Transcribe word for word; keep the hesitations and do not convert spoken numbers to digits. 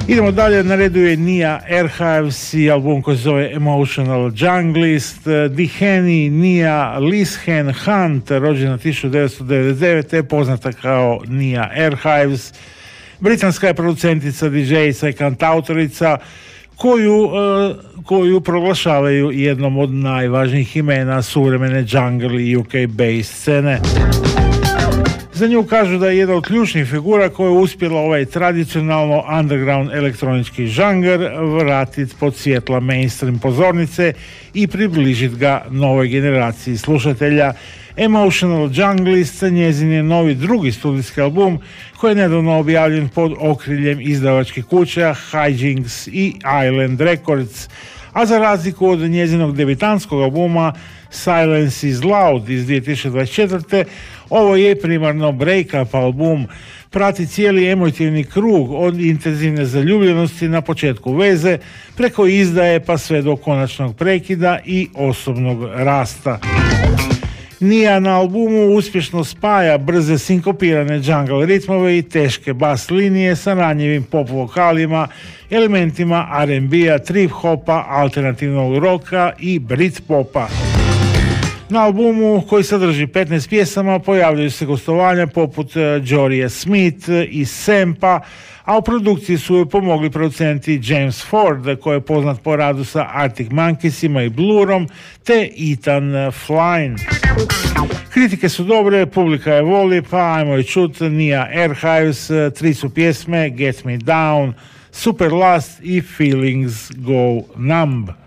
Idemo dalje, na redu je Nia Airhives i album koji se zove Emotional Junglist. Diheni Nia Lishen Hunt, rođena tisuću devetsto devedeset devete, poznata kao Nia Airhives. Britanska je producentica, didžejica i kantautorica koju, koju proglašavaju jednom od najvažnijih imena suvremene jungle i U K bass scene. Za nju kažu da je jedna od ključnih figura koja je uspjela ovaj tradicionalno underground elektronički žanr vratiti pod svjetla mainstream pozornice i približiti ga novoj generaciji slušatelja. Emotional Junglist, njezin je novi drugi studijski album koji je nedavno objavljen pod okriljem izdavačkih kuća Hijinks i Island Records, a za razliku od njezinog debitanskog albuma Silence is Loud iz dvije tisuće dvadeset četvrte. Ovo je primarno break-up album, prati cijeli emotivni krug od intenzivne zaljubljenosti na početku veze, preko izdaje pa sve do konačnog prekida i osobnog rasta. Nia na albumu uspješno spaja brze sinkopirane jungle ritmove i teške bas linije sa ranjivim pop vokalima, elementima R and B-a, trip-hopa, alternativnog roka i britpopa. Na albumu, koji sadrži petnaest pjesama, pojavljaju se gostovanja poput Jorija Smith i Sampa, a u produkciji su joj pomogli producenti James Ford, koji je poznat po radu sa Arctic Monkeysima i Blurom, te Ethan Flynn. Kritike su dobre, publika je voli, pa ajmo i čut. Nia Airhives, tri su pjesme, Get Me Down, Super Last i Feelings Go Numb.